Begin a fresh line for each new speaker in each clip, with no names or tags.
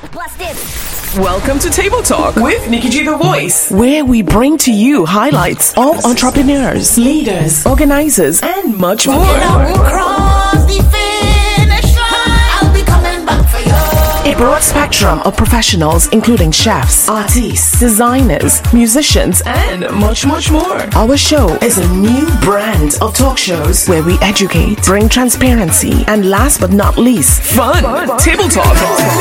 Plus this.
Welcome to Table Talk with Nikki G the Voice, where we bring to you highlights of entrepreneurs, leaders, organizers, and much more.
Cross the finish line. I'll be coming back for you.
A broad spectrum of professionals, including chefs, artists, designers, musicians, and much, much more. Our show is a new brand of talk shows where we educate, bring transparency, and last but not least, fun. Table Talk.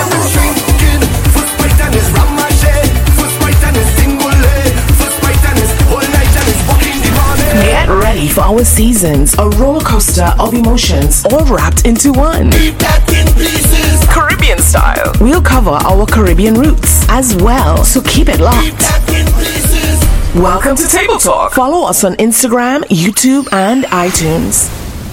Get ready for our seasons, a roller coaster of emotions, all wrapped into one. Caribbean style. We'll cover our Caribbean roots as well, so keep it locked. Welcome to Table Talk. Follow us on Instagram, YouTube, and iTunes.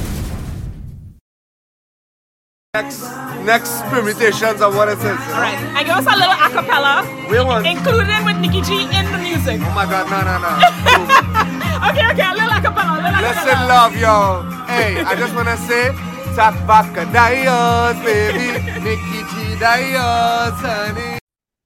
Next permutations of what it says.
All right, and give us a little acapella, including with Nikki G in the music.
Oh my God, no.
Okay, a little acapella.
Listen, love, yo. Hey, I just wanna say, Takbaka Dios, baby. Nikki G Dios, honey.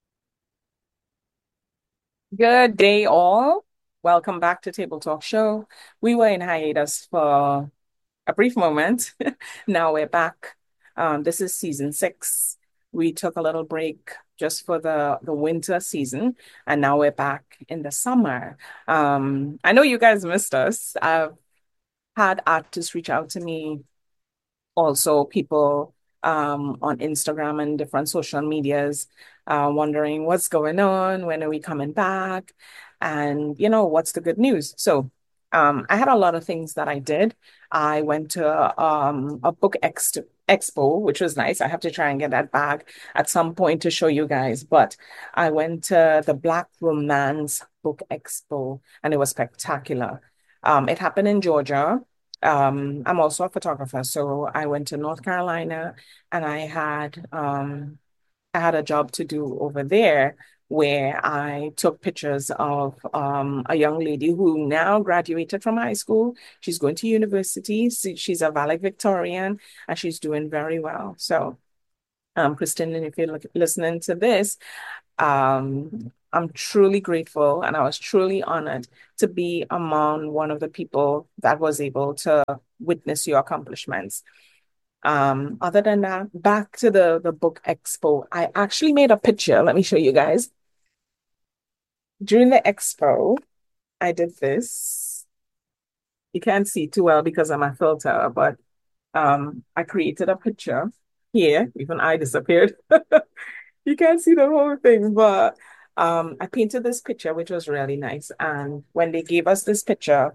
Good day, all. Welcome back to Table Talk Show. We were in hiatus for a brief moment. Now we're back. This is season 6. We took a little break just for the winter season, and now we're back in the summer. I know you guys missed us. I've had artists reach out to me, also people on Instagram and different social medias, wondering what's going on, when are we coming back, and what's the good news. So I had a lot of things that I did. I went to a book expo, which was nice. I have to try and get that bag at some point to show you guys. But I went to the Black Romance Book Expo, and it was spectacular. It happened in Georgia. I'm also a photographer, so I went to North Carolina, and I had a job to do over there, where I took pictures of a young lady who now graduated from high school. She's going to university. She's a valedictorian, and she's doing very well. So, Kristen, if you're listening to this, I'm truly grateful, and I was truly honored to be among one of the people that was able to witness your accomplishments. Other than that, back to the book expo, I actually made a picture. Let me show you guys. During the expo, I did this. You can't see too well because of my filter, but I created a picture here. Even I disappeared. You can't see the whole thing, but I painted this picture, which was really nice. And when they gave us this picture,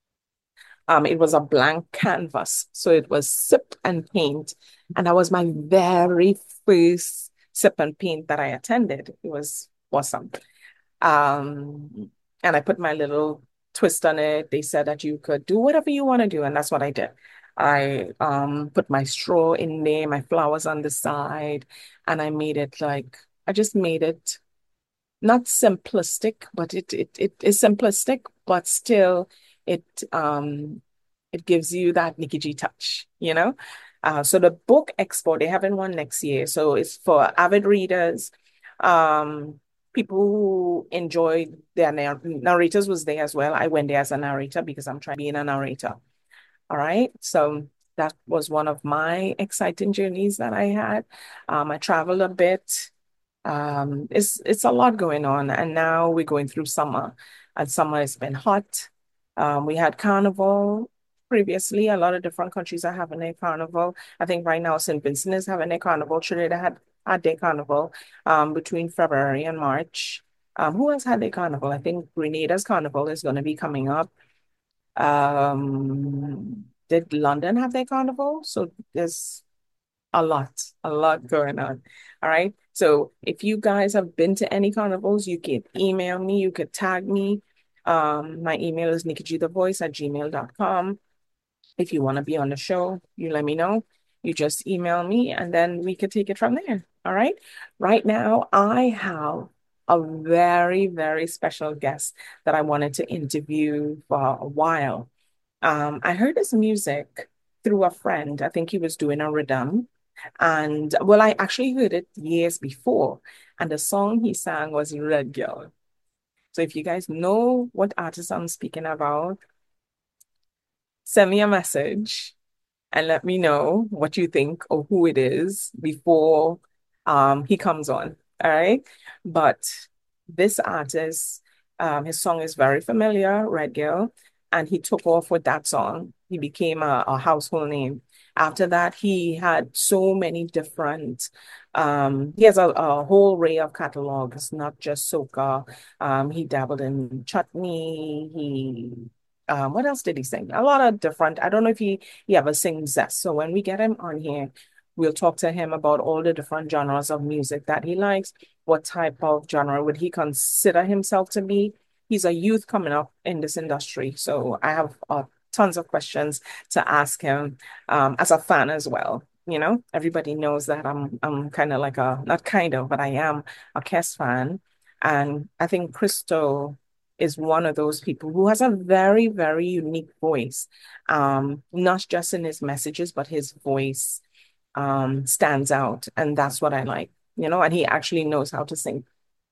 it was a blank canvas. So it was sip and paint. And that was my very first sip and paint that I attended. It was awesome. And I put my little twist on it. They said that you could do whatever you want to do, and that's what I did. I put my straw in there, my flowers on the side, and I just made it not simplistic, but it is simplistic, but still it gives you that Nikki G touch, So the book expo, they having one next year. So it's for avid readers, people who enjoy their narrators was there as well. I went there as a narrator because I'm trying being a narrator. All right. So that was one of my exciting journeys that I had. I traveled a bit. It's a lot going on. And now we're going through summer. And summer has been hot. We had Carnival previously. A lot of different countries are having a Carnival. I think right now St. Vincent is having a Carnival. Trinidad had their Carnival between February and March. Who else had their Carnival? I think Grenada's Carnival is going to be coming up. Did London have their Carnival? So there's a lot going on. All right. So if you guys have been to any carnivals, you can email me, you could tag me. My email is nikkigthevoice@gmail.com. If you want to be on the show, you let me know. You just email me, and then we could take it from there. All right. Right now, I have a very, very special guest that I wanted to interview for a while. I heard his music through a friend. I think he was doing a rhythm, And well, I actually heard it years before, and the song he sang was Red Girl. So if you guys know what artist I'm speaking about, send me a message and let me know what you think of who it is before he comes on. All right. But this artist, his song is very familiar, Red Girl, and he took off with that song. He became a household name. After that, he had so many different, he has a whole array of catalogs, not just soca. He dabbled in chutney. What else did he sing? A lot of different, I don't know if he ever sings zest. So when we get him on here, we'll talk to him about all the different genres of music that he likes. What type of genre would he consider himself to be? He's a youth coming up in this industry. So I have tons of questions to ask him as a fan as well. You know, everybody knows that I'm kind of like a, not kind of, but I am a Kes fan. And I think Crystal is one of those people who has a very, very unique voice. Not just in his messages, but his voice stands out. And that's what I like, you know, and he actually knows how to sing.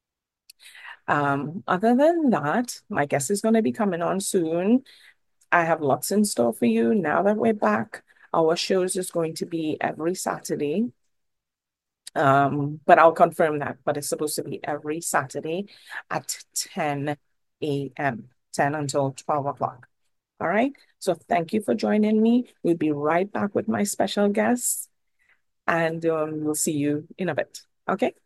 Other than that, my guest is going to be coming on soon. I have lots in store for you now that we're back. Our shows is going to be every Saturday. But I'll confirm that. But it's supposed to be every Saturday at 10 a.m., 10 until 12 o'clock. All right. So thank you for joining me. We'll be right back with my special guest, and we'll see you in a bit. Okay.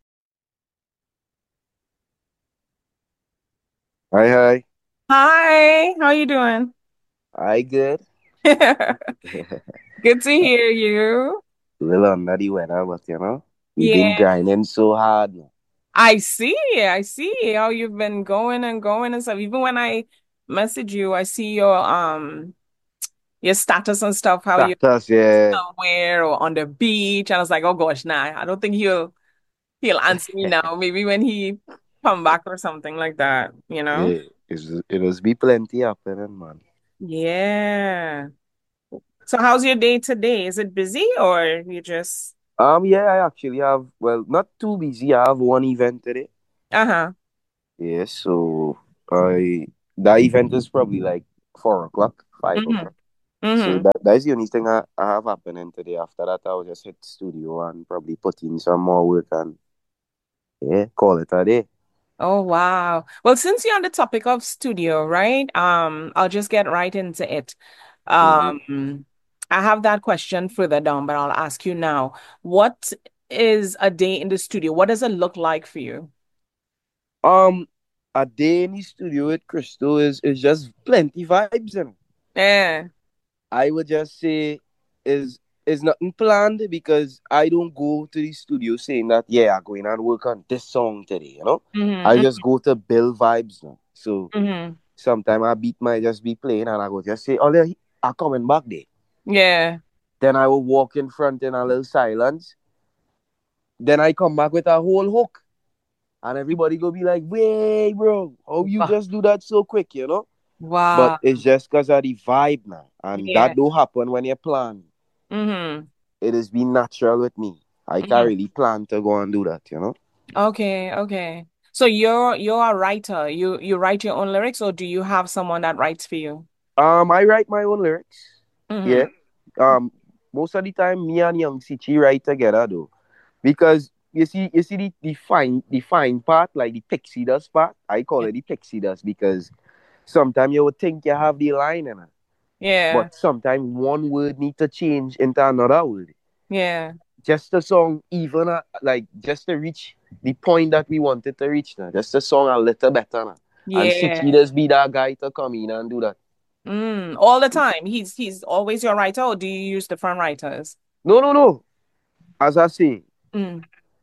Hi, hi.
Hi, how you doing?
I good.
Good to hear you.
Little under the weather, but we've been
Yeah,
grinding so hard.
I see. I see how you've been going and going and stuff. Even when I message you, I see your status and stuff, how you
Cactus, yeah.
somewhere or on the beach. And I was like, oh gosh, nah, I don't think he'll answer me now. Maybe when he come back or something like that, you know?
Yeah, it was be plenty happening, man.
Yeah. So how's your day today? Is it busy or you just
Yeah, I actually have, well, not too busy. I have one event today.
uh-huh.
Yeah, so I that event is probably like 4 o'clock, 5 o'clock.
Mm-hmm.
So
Mm-hmm.
that's the only thing I have happening today. After that, I'll just hit studio and probably put in some more work and yeah, call it a day.
Oh wow. Well, since you're on the topic of studio, right? I'll just get right into it.
Mm-hmm.
I have that question further down, but I'll ask you now. What is a day in the studio? What does it look like for you?
Um, a day in the studio with Crystal is just plenty vibes, and
Yeah.
I would just say is nothing planned because I don't go to the studio saying that yeah I'm going and work on this song today. I
Mm-hmm.
just go to build vibes now. So
Mm-hmm.
sometimes a beat might just be playing and I go just say oh yeah I coming back there.
Yeah.
Then I will walk in front in a little silence. Then I come back with a whole hook. And everybody go be like, wait, bro, how you
Wow.
just do that so quick? But
Wow.
it's just because of the vibe now. And
Yeah.
that don't happen when you plan.
Mm-hmm.
It has been natural with me. I can't
Mm-hmm.
really plan to go and do that?
Okay, okay. So you're a writer. You write your own lyrics, or do you have someone that writes for you?
I write my own lyrics.
Mm-hmm.
Yeah. Um, most of the time, me and Young Sichi write together though, because you see the fine part, like the pixie dust part. I call it the pixie dust because sometimes you would think you have the line in it,
Yeah,
but sometimes one word need to change into another word.
yeah,
Just the song, even like just to reach the point that we wanted to reach now. Just the song a little better now. And Sichi
yeah.
does be that guy to come in and do that.
All the time. He's always your writer, or do you use different writers?
No, no, no. As I say,
Mm.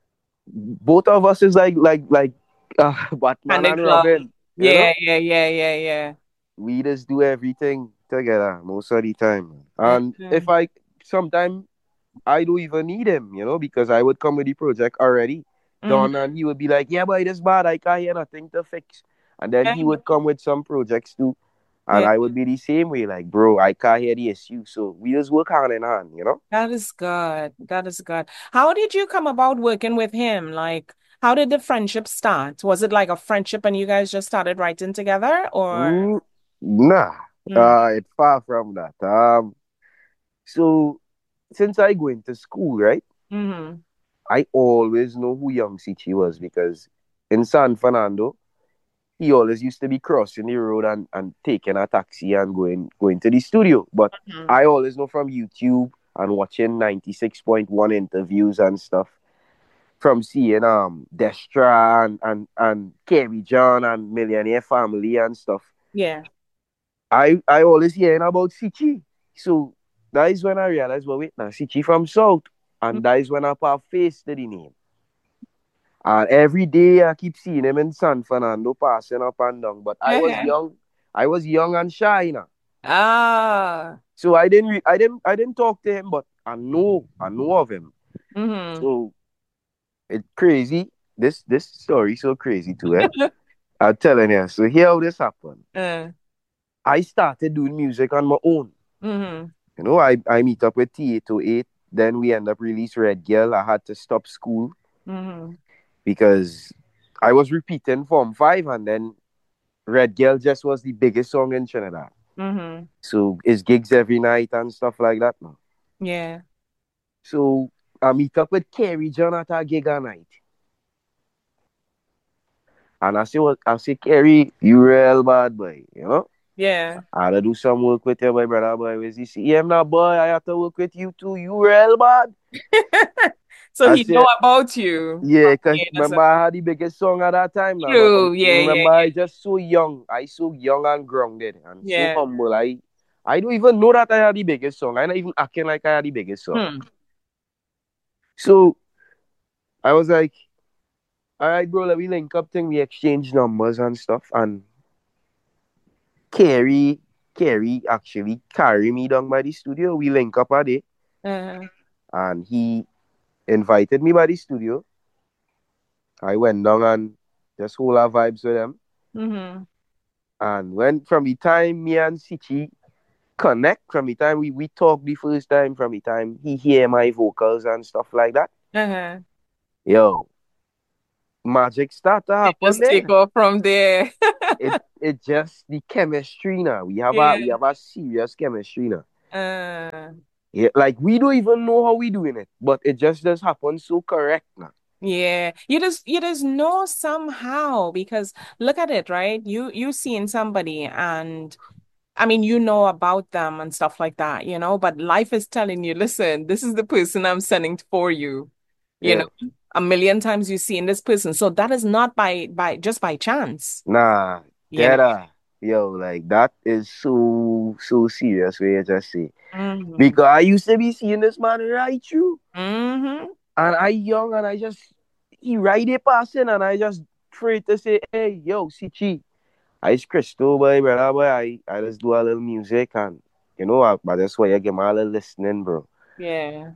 both of us is like
And
Batman
the
and
glove.
Robin. You
Yeah,
know,
yeah, yeah, yeah, yeah.
we just do everything together most of the time. And if
Mm-hmm.
I sometimes I don't even need him, because I would come with the project already done
Mm-hmm.
and he would be like, yeah, but it is bad. I can't hear nothing to fix. And then he would come with some projects too. And
Yeah,
I would be the same way, like, bro, I can't hear the issue. So we just work hand in hand, you know?
that is good. That is good. How did you come about working with him? Like, how did the friendship start? Was it like a friendship and you guys just started writing together or?
Mm, nah,
Mm,
it's far from that. So since I go into school, right,
mm-hmm.
I always know who Young Sichi was because in San Fernando, he always used to be crossing the road and taking a taxi and going to the studio. But
Mm-hmm.
I always know from YouTube and watching 96.1 interviews and stuff, from seeing Destra and Kerry John and Millionaire Family and stuff.
Yeah.
I always hearing about Sichi. So that is when I realized, well, wait now, Sichi from South. And that is when I put a face to the name. And every day I keep seeing him in San Fernando passing up and down. But I was
Uh-huh.
young. I was young and shy, you know.
Ah.
So I didn't talk to him, but I know of him.
Mm-hmm.
So it's crazy. This story so crazy too, eh? I'm telling you. So here how this happened.
Uh,
I started doing music on my own.
mm-hmm.
You know, I meet up with T808. Then we end up release Red Girl. I had to stop school
Mm-hmm.
because I was repeating Form 5 and then Red Girl just was the biggest song in Trinidad.
Mm-hmm.
So it's gigs every night and stuff like that now.
Yeah.
So I meet up with Kerry John at a gig a night. And I say, Kerry, you real bad boy, you know?
Yeah.
I had to do some work with you, my brother boy. Where's he see? Yeah, now boy, I have to work with you too. You real bad.
So
I
he know
said,
about you.
yeah, because
Okay, that's
remember I had the biggest song at that time now. But
true. Yeah, yeah,
remember I just so young. I so young and grounded and so
yeah.
humble. I don't even know that I had the biggest song. I'm not even acting like I had the biggest song.
Hmm.
So I was like, all right, bro, let me link up thing. We exchange numbers and stuff. And Kerry, Kerry actually carry me down by the studio. We link up a day.
Uh,
And he invited me by the studio. I went down and just hold our vibes with them.
mm-hmm.
And when from the time me and Sichi connect, from the time we talk the first time, from the time he hear my vocals and stuff like that,
Uh-huh.
yo, magic start to
It
happen
just take
there.
off from there.
It just the chemistry now.
Yeah.
We have a serious chemistry now.
Uh,
Yeah, like we don't even know how we doing it, but it just does happen so correct now.
yeah. You just know somehow because look at it, right? You seeing somebody and I mean, you know about them and stuff like that, but life is telling you, listen, this is the person I'm sending for you. You
Yeah.
know, a million times you've seen this person. So that is not by just by chance,
Nah,
you know.
that yo, like that is so serious way I just say.
Mm-hmm.
Because I used to be seeing this man right through.
Mm-hmm.
And I young and I just he ride it passing and I just afraid to say, hey, yo, Sichi. I Crystal boy, brother boy. I just do a little music and but that's why I get my little listening, bro.
Yeah.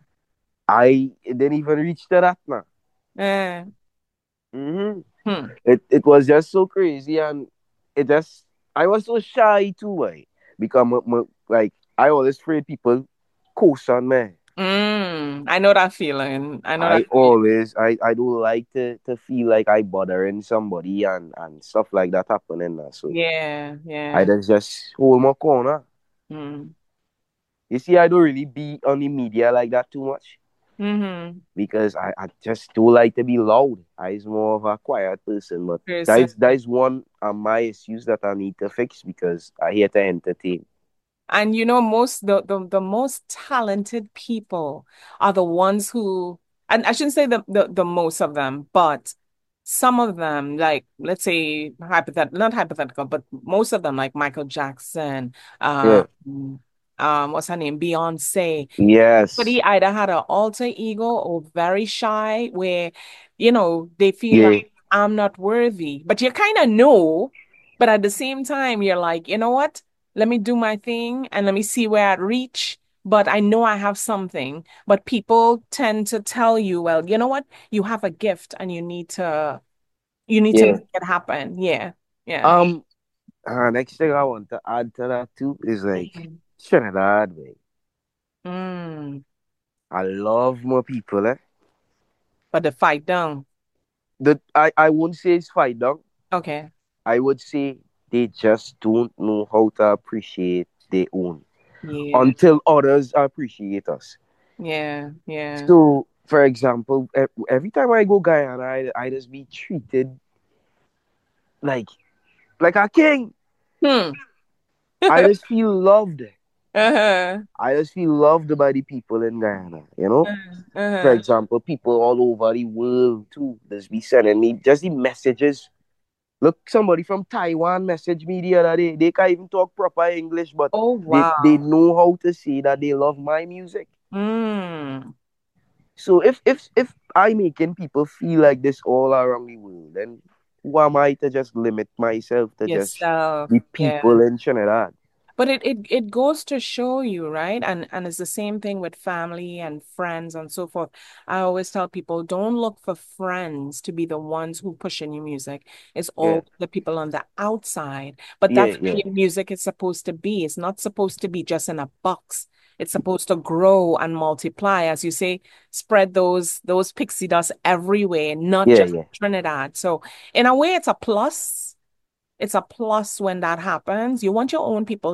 I didn't even reach to that now.
Uh,
Mm-hmm.
hmm.
It was just so crazy and it just I was so shy too, boy. Because like I always afraid people coast on me.
I know that feeling. I know that feeling.
I don't like to feel like I bothering somebody and stuff like that happening now. So
Yeah,
I
yeah.
just hold my corner.
Mm.
You see, I don't really be on the media like that too much
Mm-hmm.
because I just don't like to be loud. I is more of a quiet person, but
Person.
that is one of my issues that I need to fix because I here to entertain.
And most the most talented people are the ones who, and I shouldn't say the most of them, but some of them, like let's say hypothetical, not hypothetical, but most of them, like Michael Jackson,
Yeah.
what's her name, Beyonce.
Yes.
Somebody either had an alter ego or very shy, where they feel like
Yeah.
I'm not worthy, but you kind of know, but at the same time, you're like, you know what? Let me do my thing and let me see where I reach. But I know I have something. But people tend to tell you, well, you know what? You have a gift and you need to
Yeah.
make it happen. Yeah. Yeah.
Um, Next thing I want to add to that too is like
Mhm.
Trinidad, man.
Mm.
I love my people, eh?
But the fight down.
I won't say it's fight done.
Okay.
I would say they just don't know how to appreciate their own
Yeah.
until others appreciate us.
Yeah. Yeah.
So, for example, every time I go Guyana, I just be treated like a king.
Hmm.
I just feel loved.
Uh-huh.
I just feel loved by the people in Guyana. For
Uh-huh.
example, people all over the world too just be sending me just the messages. Look, somebody from Taiwan messaged me the other day. They can't even talk proper English, but
Oh,
they
wow.
know how to say that they love my music.
Mm.
So if I making people feel like this all around the world, then who am I to just limit myself to just
Yourself.
the
Yeah.
people in Trinidad?
But it goes to show you, right? And it's the same thing with family and friends and so forth. I always tell people, don't look for friends to be the ones who push in your music. It's
Yeah,
all the people on the outside. But
yeah,
that's where
yeah,
your music is supposed to be. It's not supposed to be just in a box. It's supposed to grow and multiply. As you say, spread those pixie dust everywhere, not
yeah,
just
yeah,
Trinidad. So in a way, it's a plus. It's a plus when that happens. You want your own people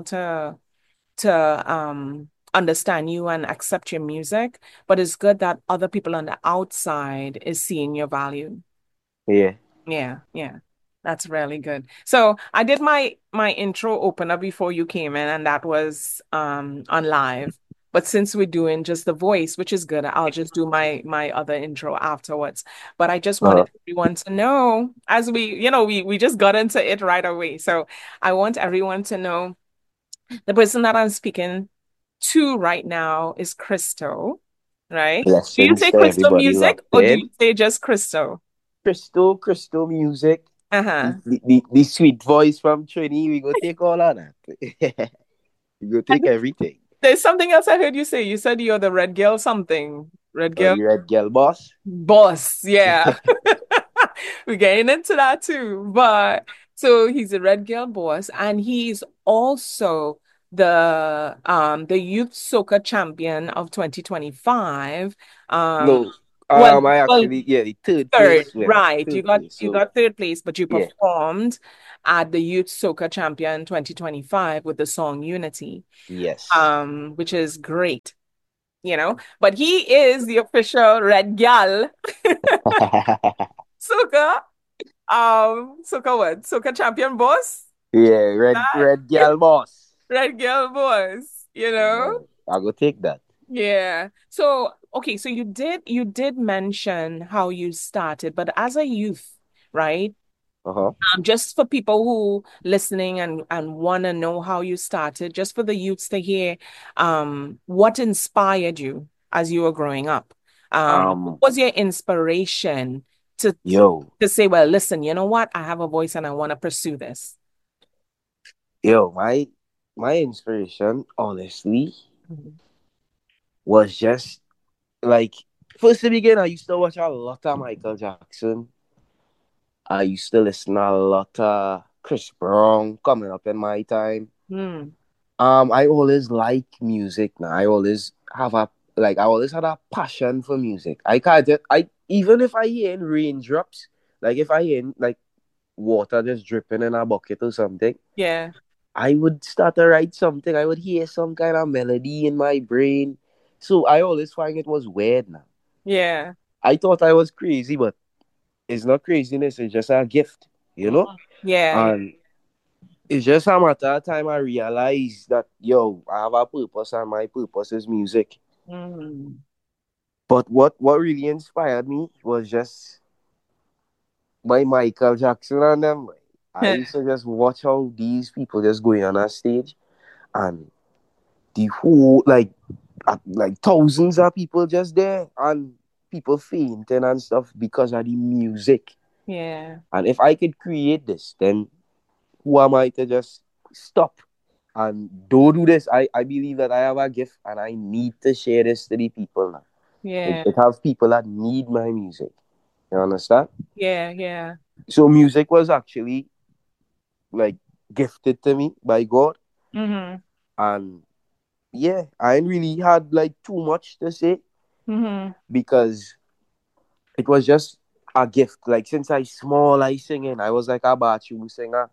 to understand you and accept your music, but it's good that other people on the outside is seeing your value.
yeah.
Yeah, yeah. That's really good. So I did my intro opener before you came in, and that was on live. But since we're doing just the voice, which is good, I'll just do my other intro afterwards. But I just
Uh-huh.
wanted everyone to know, as we just got into it right away. So I want everyone to know the person that I'm speaking to right now is Crystal, right? Do you
Blessings
say
to
Crystal
everybody
music
locked
or do
in.
you say just Crystal?
Crystal music.
Uh-huh.
The sweet voice from Trini, we go take all of that. We go take everything.
There's something else I heard you say. You said you're the red girl something. Red girl
The red girl boss.
boss. Yeah. We're getting into that too. But so he's a red girl boss and he's also the youth soccer champion of 2025. Um
No,
well
I
well
actually, yeah, the third
third,
place winner.
right. You
Third
got
place.
you
So
got third place, but you
yeah,
performed at the Youth Soccer Champion 2025 with the song Unity,
yes.
which is great, But he is the official Red Gal Soca, Soca what? Soca champion boss?
Yeah,
That
red girl boss.
Red Gal boss,
Yeah, I go take that.
Yeah. So, okay, so you did mention how you started, but as a youth, right?
Uh-huh.
Just for people who listening and want to know how you started, just for the youths to hear, what inspired you as you were growing up? What
Um,
was your inspiration to
yo,
to say, well, listen, you know what? I have a voice and I want to pursue this.
my inspiration, honestly,
Mhm.
was just like first to begin, I used to watch a lot of Michael Jackson. I used to listen a lot of Chris Brown coming up in my time.
Hmm.
I always like music now. I always had a passion for music. I can't just I even if I hear in raindrops, like if I hear like water just dripping in a bucket or something,
Yeah.
I would start to write something. I would hear some kind of melody in my brain. So I always find it was weird now.
Yeah.
I thought I was crazy, but it's not craziness, it's just a gift, you know?
Mhm. Yeah. Yeah.
And it's just a matter of time I realize that I have a purpose and my purpose is music.
Mm.
But what really inspired me was just by Michael Jackson and them. I used to just watch how these people just going on a stage and the whole like thousands of people just there and people fainting and stuff because of the music.
Yeah.
And if I could create this, then who am I to just stop and don't do this? I believe that I have a gift and I need to share this to the people now. It,
Yeah.
it has people that need my music. You understand?
Yeah. Yeah.
So music was actually like gifted to me by God.
Mm-hmm.
And yeah, I ain't really had like too much to say
Mm-hmm.
because it was just a gift. Like since I small, I singing. I was like a bathroom singer.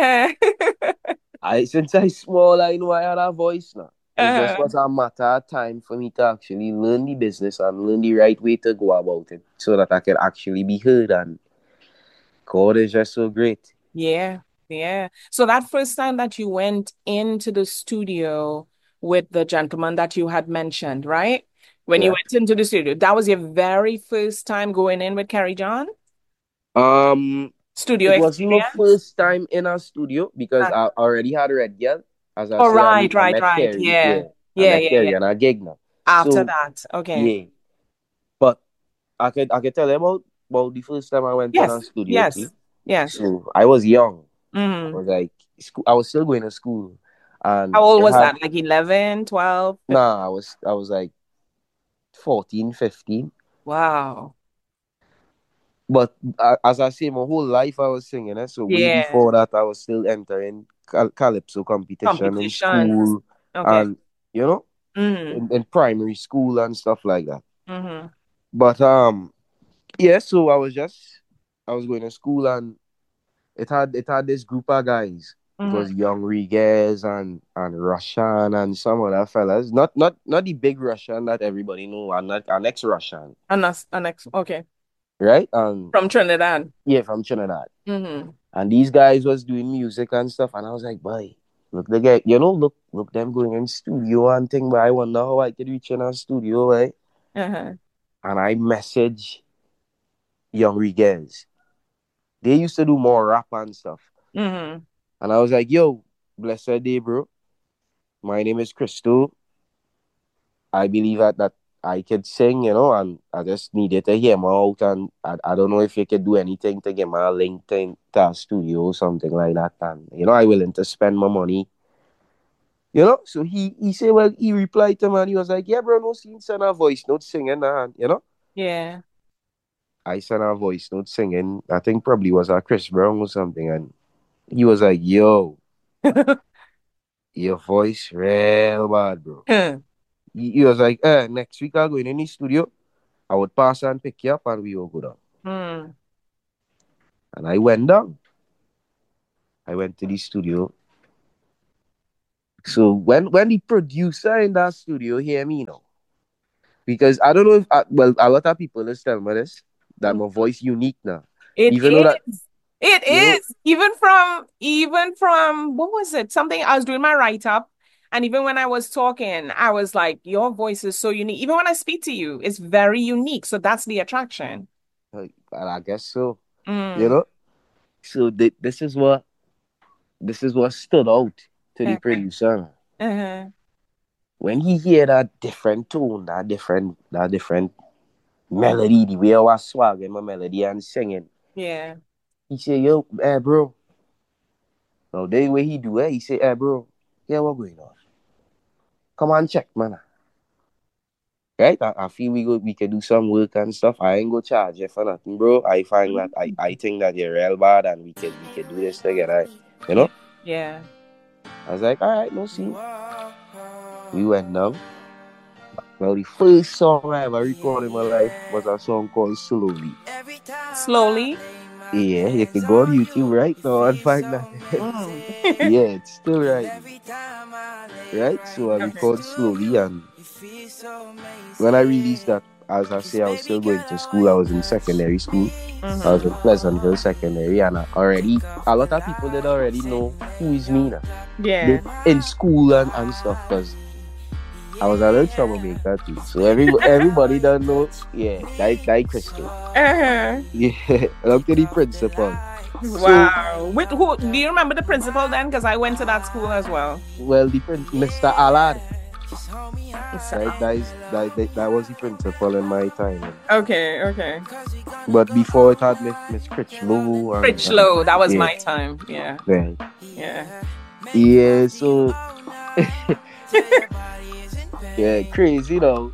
Since I small, I know I had a voice now. It just was a matter of time for me to actually learn the business and learn the right way to go about it, so that I could actually be heard. And God is just so great.
Yeah, yeah. So that first time that you went into the studio with the gentleman that you had mentioned, right? When you
Yeah.
went into the studio, that was your very first time going in with Carrie John? Studio
It was my
experience?
first time in a studio because
Uh,
I already had Red Girl. As I
oh,
say,
right,
I
right,
met
right.
Carrie.
Yeah.
Yeah, I
Yeah,
met
yeah, yeah.
Carrie and a gig now.
After
So
that. Okay.
yeah, but I could tell you about the first time I went in a
Yes,
studio too.
yes, yes.
So I was young. I
Mm.
was like I was still going to school, and
How old
it
was
had
that? Like 11, 12, 15?
nah. I was like 14, 15.
Wow.
But as I say, my whole life I was singing it. So way
Yeah.
before that, I was still entering calypso competition in
Competitions.
school,
Okay.
and you know,
Mm-hmm.
in primary school and stuff like that.
Mm-hmm.
But yeah. So I was going to school, and it had this group of guys. It
Mm-hmm.
was Young Riguez and Russian and some other fellas. Not the big Russian that everybody know, and not an ex Russian,
Okay.
right?
From Trinidad.
Yeah, from Trinidad.
Mm-hmm.
And these guys was doing music and stuff, and I was like, boy, look the guy, look them going in studio and thing. But I wonder how I could reach in a studio, right?
Uh-huh.
And I message Young Riguez. They used to do more rap and stuff,
Mm-hmm.
and I was like, yo, blessed day, bro. My name is Crystal. I believe that I could sing, and I just needed to hear my out, and I don't know if you could do anything to get my link to a studio or something like that, and I willing to spend my money. So he said, well, he replied to me and he was like, yeah, bro, no scene, send a voice note singing, and.
Yeah.
I sent a voice note singing. I think probably was a Chris Brown or something, and he was like, yo, your voice real bad, bro. He was like, next week I'll go in the studio. I would pass and pick you up and we will go down.
Mm.
And I went down. I went to the studio. So when the producer in that studio hear me, because I don't know if well, a lot of people is telling me this, that my voice unique now.
It
Even though that
is. It
you know
is. Even from what was it? Something I was doing my write-up. And even when I was talking, I was like, your voice is so unique. Even when I speak to you, it's very unique. So that's the attraction.
I guess so.
Mm.
So this is what stood out to the
Uh-huh.
producer.
Uh-huh.
When he hear that different tone, that different melody, the way I was swagging my melody and singing,
Yeah.
he say, yo, bro. Now the way he do it, he say, bro, yeah, what going on? Come on, check, man. Right? I feel we can do some work and stuff. I ain't go charge you for nothing, bro. I find that I think that you're real bad and we can do this together. You know?
Yeah.
I was like, all right, no see. We went down. Well, the first song I ever recorded in my life was a song called Slowly.
Slowly.
Yeah, you can go on YouTube right now and find that.
Mm.
Yeah, it's still right. Right? So I recorded Slowly, and when I released that, as I say, I was still going to school. I was in secondary school.
Mhm.
I was in Pleasantville Secondary, and already a lot of people did already know who is me now.
Yeah.
In school and stuff, because I was a little troublemaker too. So everybody don't know. Yeah, that Crystal.
Uh-huh.
Yeah, up to the principal.
Wow. With who do you remember the principal then? Because I went to that school as well.
Well, Mr. Allard. Right, that was the principal in my time.
Okay.
But before it had Miss Critchlow.
Critchlow, that was
yeah.
my time. Yeah.
Right.
Yeah.
Yeah, so yeah, crazy though.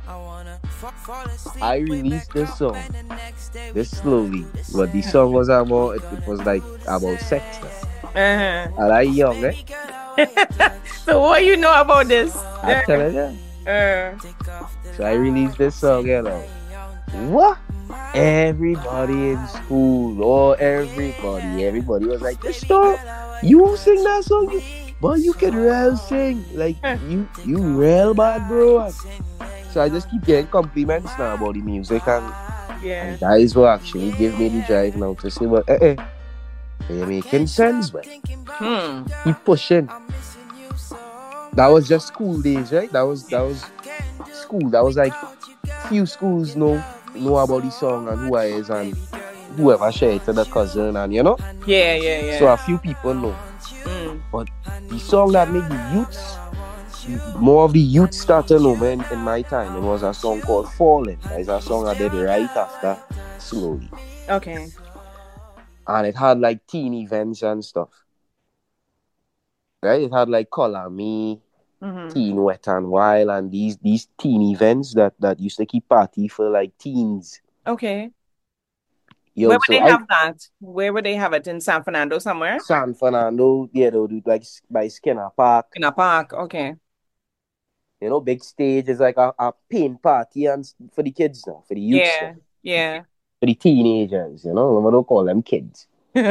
I released this song, this Slowly, but the song was about it was like about sex.
Uh-huh.
And I young, eh?
So what you know about this?
I tell you. So I released this song, you know. What? Everybody in school, or everybody was like, this song, you sing that song, but you can real sing. Like, you real bad, bro. So I just keep getting compliments now about the music, and
Yeah.
guys will actually give me the drive now to say, well, they're making sense, man. Keep pushing. That was just school days, right? That was school. That was like few schools know about the song and who I is, and whoever share it to the cousin, and you know.
Yeah.
So a few people know. But the song that made the youths, more of the youth started know, man, in my time. It was a song called Falling. It's a song I did right after Slowly.
Okay.
And it had like teen events and stuff. Right? It had like Color Me, Teen Wet and Wild, and these teen events that used to keep party for like teens.
Okay.
Yo,
Where would
so
they have that? Where would they have it? In San Fernando somewhere?
San Fernando, yeah, they'll do it like by Skinner Park.
In a park. Okay.
You know, big stage is like a paint party and for the kids now, for the youth stuff.
Yeah.
For the teenagers, you know, we don't call them kids.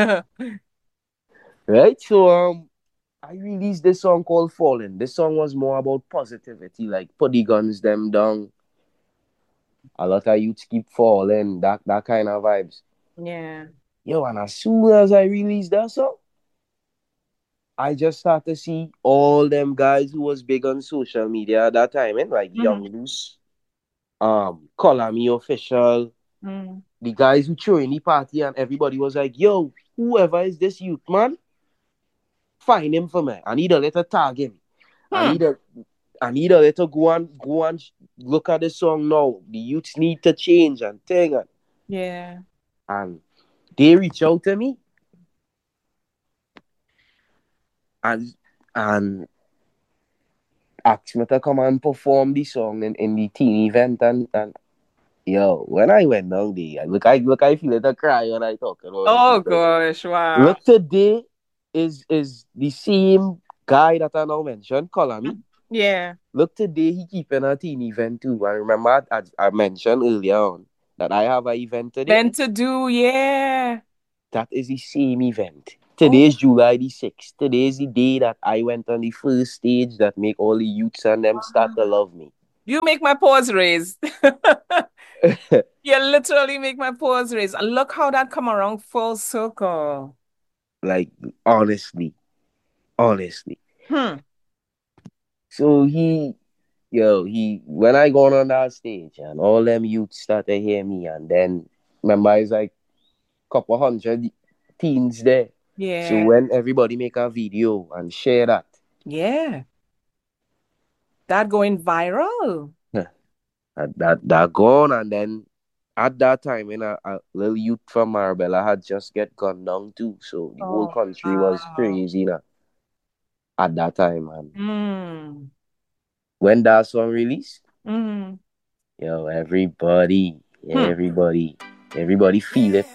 Right? So I released this song called Falling. This song was more about positivity, like put the guns them down. A lot of youths keep falling, that kind of vibes.
Yeah.
Yo, and as soon as I released that song, I just started to see all them guys who was big on social media at that time, like Young Loose, Color Me Official, the guys who threw in the party, and everybody was like, yo, whoever is this youth, man, find him for me. I need a little tag him. I need a little go and look at the song now. The youths need to change and thing.
Yeah.
And they reach out to me. And asked me to come and perform the song in the teen event, and yo, when I went down there, I feel like a cry when I talk about it.
Oh gosh, wow.
Look, today is the same guy that I now mentioned, Color Me.
Yeah.
Look, today he keeping a teen event too. I remember I mentioned earlier on that I have an event today.
Event to do, yeah.
That is the same event. Today is July the 6th. Today is the day that I went on the first stage that make all the youths and them start to love me.
You make my paws raise. You literally make my paws raise. And look how that come around full circle.
Like, honestly. So when I gone on that stage and all them youths started to hear me, and then remember it's like couple hundred teens there.
Yeah.
So when everybody make a video and share that.
Yeah. That going viral.
That gone, and then at that time, a little youth from Marbella had just get gunned down too. So the whole country was crazy now. At that time, man. When that song released, yo, everybody feel it.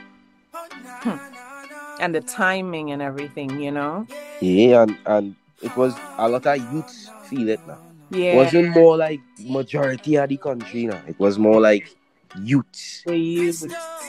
And the timing and everything, you know?
Yeah, and it was a lot of youths feel it now.
Yeah.
It wasn't more like majority of the country now. It was more like youths.
The youths.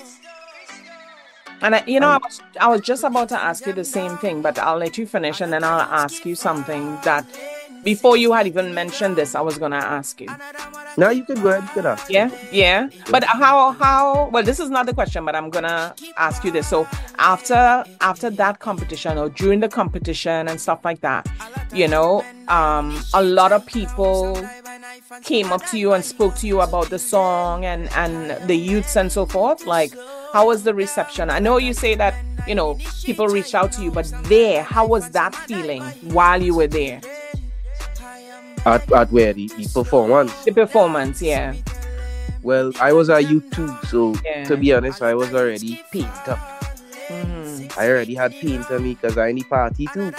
And I was just about to ask you the same thing, but I'll let you finish and then I'll ask you something that before you had even mentioned this, I was gonna ask you.
Now you can go ahead and ask.
Yeah. But how well, this is not the question, but I'm gonna ask you this. So after that competition or during the competition and stuff like that, you know, a lot of people came up to you and spoke to you about the song and the youths and so forth. Like, how was the reception? I know you say that, you know, people reached out to you, but how was that feeling while you were there?
At where the performance?
The performance, yeah.
Well, I was a youth too, so to be honest, I was already paint up. I already had paint on me because I in the party too.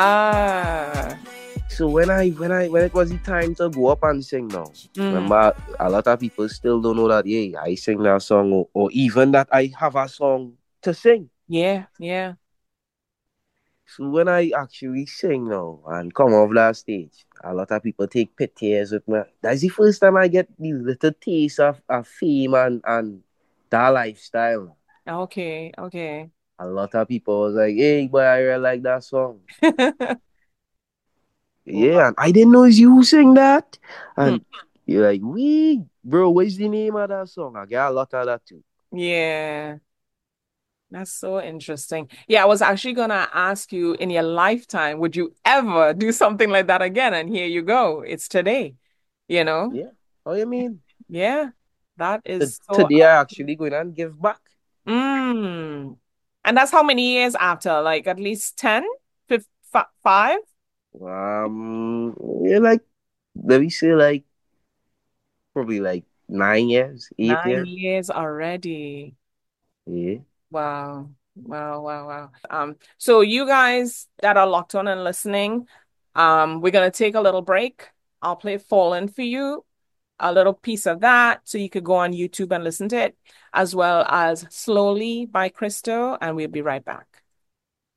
So when it was the time to go up and sing now, remember a lot of people still don't know that I sing that song or even that I have a song to sing.
Yeah.
So when I actually sing now and come off that stage, a lot of people take pictures with me. That's the first time I get the little taste of fame and that lifestyle.
Okay, okay.
A lot of people was like, "Hey, boy, I really like that song." Yeah, and I didn't know it's you who sing that.
Hmm.
And you're like, "We, bro, what's the name of that song?" I get a lot of that too.
Yeah, that's so interesting. Yeah, I was actually gonna ask you in your lifetime, would you ever do something like that again? And here you go. It's today, you know?
Yeah. Oh, you mean?
Yeah, that is so.
Today I actually going and give back.
Mm. And that's how many years after? Like at least 10, 5,
Yeah, like let me say like probably like 9 years, 8 years.
9 years already.
Yeah.
Wow. Wow, wow, wow. So you guys that are locked on and listening, we're gonna take a little break. I'll play Fallen for you, a little piece of that, so you could go on YouTube and listen to it, as well as Slowly by Crystal, and we'll be right back.